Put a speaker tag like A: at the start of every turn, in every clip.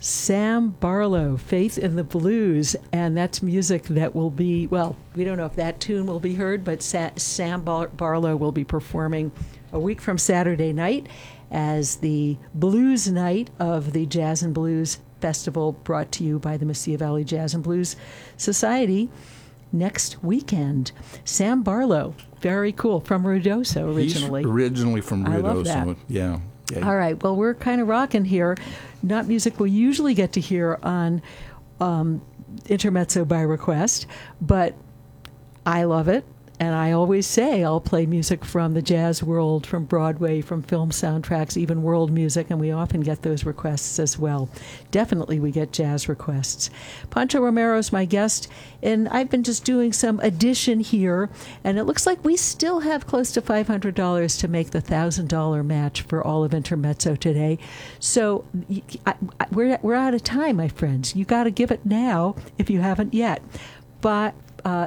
A: Sam Barlow, Faith in the Blues, and that's music that will be, well, we don't know if that tune will be heard, but Sam Barlow will be performing a week from Saturday night as the blues night of the Jazz and Blues Festival brought to you by the Mesilla Valley Jazz and Blues Society next weekend. Sam Barlow, very cool, from Ruidoso originally.
B: He's originally from Ruidoso.
A: I love that.
B: Yeah.
A: All right, well, we're kind of rocking here. Not music we usually get to hear on Intermezzo by request, but I love it. And I always say I'll play music from the jazz world, from Broadway, from film soundtracks, even world music, and we often get those requests as well. Definitely we get jazz requests. Pancho Romero's my guest, and I've been just doing some addition here, and it looks like we still have close to $500 to make the $1,000 match for all of Intermezzo today. So we're out of time, my friends. You got to give it now if you haven't yet. But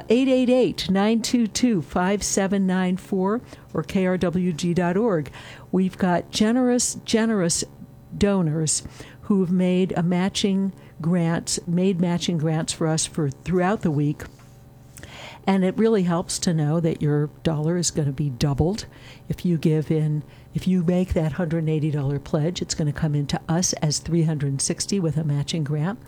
A: 888-922-5794 or krwg.org. We've got generous donors who've made matching grants for us for throughout the week. And it really helps to know that your dollar is going to be doubled if you make that $180 pledge. It's going to come into us as $360 with a matching grant.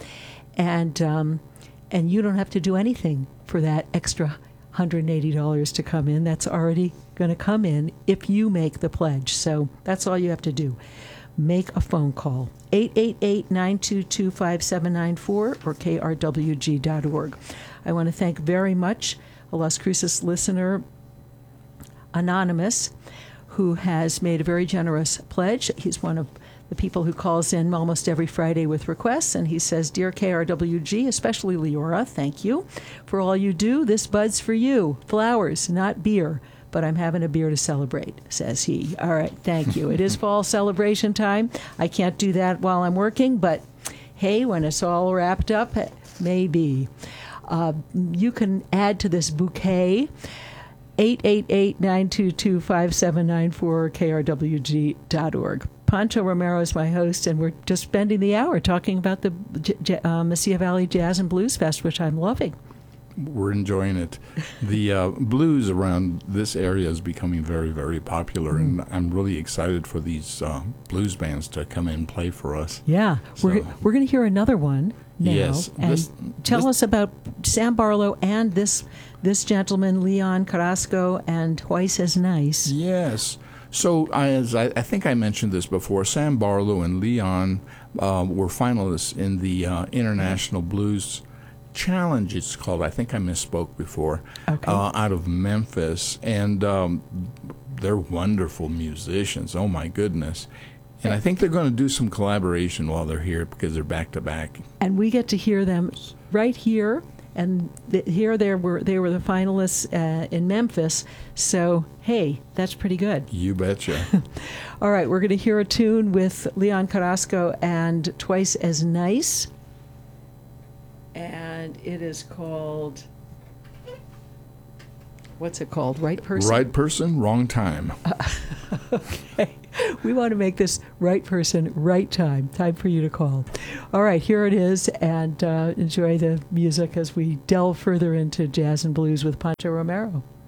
A: And you don't have to do anything for that extra $180 to come in. That's already going to come in if you make the pledge. So that's all you have to do. Make a phone call, 888-922-5794 or krwg.org. I want to thank very much a Las Cruces listener, Anonymous, who has made a very generous pledge. He's one of the people who calls in almost every Friday with requests, and he says, "Dear KRWG, especially Leora, thank you for all you do. This bud's for you. Flowers, not beer, but I'm having a beer to celebrate," says he. All right, thank you. It is fall celebration time. I can't do that while I'm working, but hey, when it's all wrapped up, maybe. You can add to this bouquet, 888-922-5794, krwg.org. Pancho Romero is my host, and we're just spending the hour talking about the Mesilla Valley Jazz and Blues Fest, which I'm loving.
B: We're enjoying it. The blues around this area is becoming very, very popular, and I'm really excited for these blues bands to come in and play for us.
A: Yeah,
B: So,
A: we're going to hear another one now.
B: Yes.
A: And tell us about Sam Barlow and this gentleman, Leon Carrasco, and Twice as Nice.
B: Yes. So, as I think I mentioned this before, Sam Barlow and Leon were finalists in the International Blues Challenge, it's called. I think I misspoke before.
A: Okay.
B: Out of Memphis. And they're wonderful musicians. Oh, my goodness. And I think they're going to do some collaboration while they're here because they're back-to-back.
A: And we get to hear them right here. And here they were the finalists in Memphis. So, hey, that's pretty good.
B: You betcha.
A: All right, we're going to hear a tune with Leon Carrasco and Twice as Nice. And it is called... What's it called? Right Person?
B: Right person, wrong time.
A: Okay. We want to make this right person, right time. Time for you to call. All right, here it is, and enjoy the music as we delve further into jazz and blues with Pancho Romero.